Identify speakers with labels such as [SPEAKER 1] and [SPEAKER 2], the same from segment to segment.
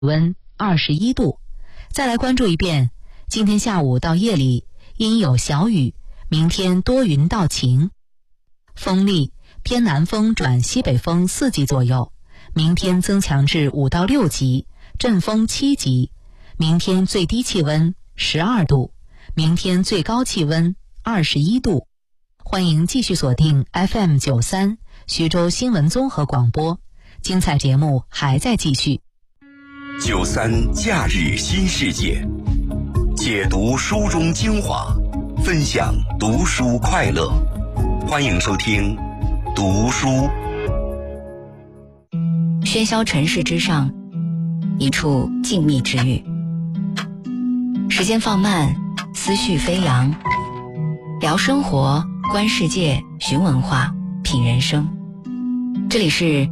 [SPEAKER 1] 温21度。再来关注一遍，今天下午到夜里阴有小雨，明天多云到晴。风力偏南风转西北风4级左右，明天增强至5到6级，阵风7级。明天最低气温12度，明天最高气温21度。欢迎继续锁定 FM93 徐州新闻综合广播，精彩节目还在继续。
[SPEAKER 2] 93假日新世界，解读书中精华，分享读书快乐。欢迎收听读书。
[SPEAKER 3] 喧嚣尘世之上，一处静谧之域。时间放慢，思绪飞扬，聊生活，观世界，寻文化，品人生。这里是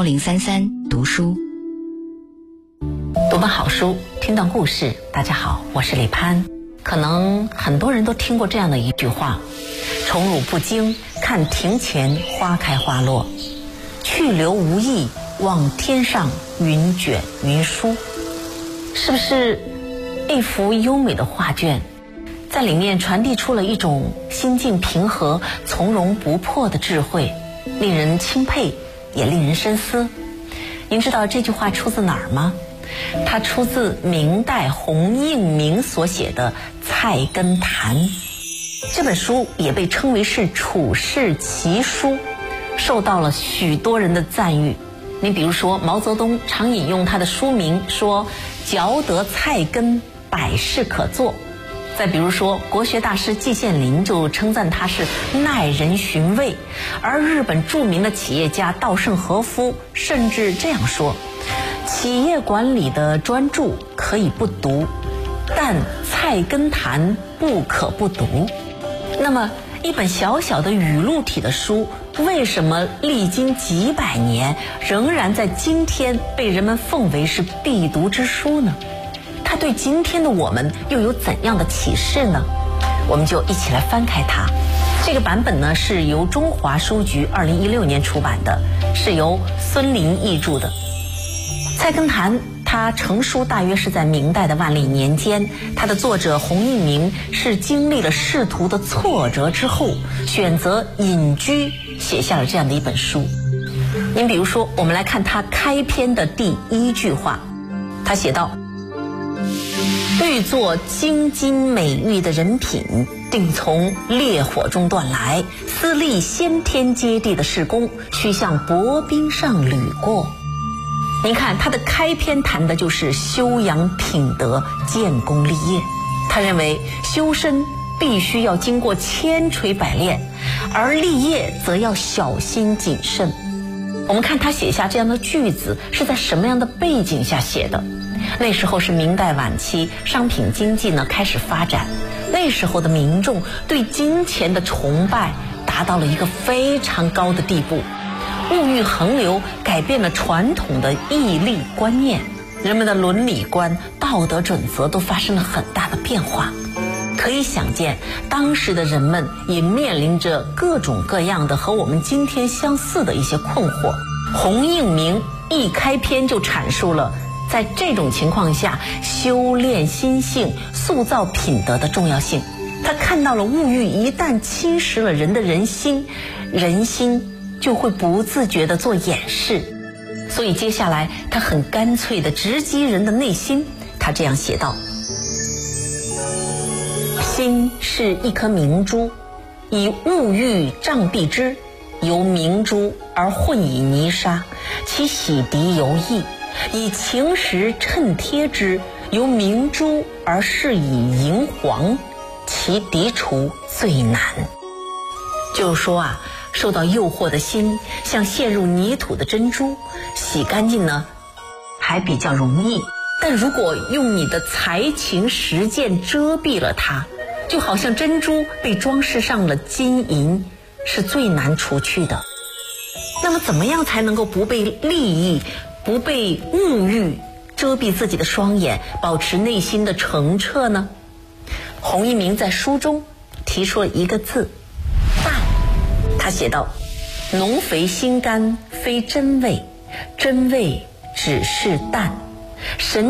[SPEAKER 3] 1033读书。
[SPEAKER 4] 读本好书，听段故事。大家好，我是李潘。可能很多人都听过这样的一句话：宠辱不惊，看庭前花开花落；去留无意，望天上云卷云舒。是不是一幅优美的画卷，在里面传递出了一种心境平和、从容不迫的智慧，令人钦佩，也令人深思。您知道这句话出自哪儿吗？它出自明代洪应明所写的《菜根谭》。这本书也被称为是处世奇书，受到了许多人的赞誉。你比如说，毛泽东常引用他的书名说：“嚼得菜根，百事可做。”再比如说，国学大师季羡林就称赞他是耐人寻味。而日本著名的企业家稻盛和夫甚至这样说：企业管理的专著可以不读，但菜根谭不可不读。那么一本小小的语录体的书，为什么历经几百年仍然在今天被人们奉为是必读之书呢？它对今天的我们又有怎样的启示呢？我们就一起来翻开它。这个版本呢是由中华书局2016年出版的，是由孙林译著的。菜根谭它成书大约是在明代的万历年间，它的作者洪应明是经历了仕途的挫折之后，选择隐居，写下了这样的一本书。您比如说，我们来看它开篇的第1句话，他写道：欲做京津美玉的人品，定从烈火中锻来，私立先天接地的事功，须向薄冰上履过。您看他的开篇谈的就是修养品德、建功立业。他认为修身必须要经过千锤百炼，而立业则要小心谨慎。我们看他写下这样的句子是在什么样的背景下写的？那时候是明代晚期，商品经济呢开始发展，那时候的民众对金钱的崇拜达到了一个非常高的地步。物欲横流改变了传统的义利观念，人们的伦理观、道德准则都发生了很大的变化。可以想见，当时的人们也面临着各种各样的和我们今天相似的一些困惑。洪应明一开篇就阐述了在这种情况下修炼心性、塑造品德的重要性。他看到了物欲一旦侵蚀了人的人心，人心就会不自觉地做掩饰。所以接下来他很干脆地直击人的内心。他这样写道：心是一颗明珠，以物欲障蔽之，由明珠而混以泥沙，其洗涤尤易；以情石衬贴之，由明珠而饰以银黄，其涤除最难。就是说啊，受到诱惑的心像陷入泥土的珍珠，洗干净呢还比较容易，但如果用你的才情实践遮蔽了它，就好像珍珠被装饰上了金银，是最难除去的。那么怎么样才能够不被利益、不被物欲遮蔽自己的双眼，保持内心的澄澈呢？洪应明在书中提出了一个字：淡。他写道：浓肥心肝非真味，真味只是淡。 神